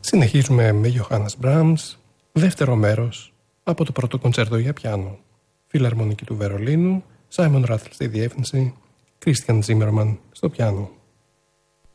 Συνεχίζουμε με Johannes Brahms, δεύτερο μέρος από το πρώτο κοντσέρτο για πιάνο. Φιλαρμονική του Βερολίνου, Simon Rattle στη διεύθυνση, Christian Zimmermann στο πιάνο.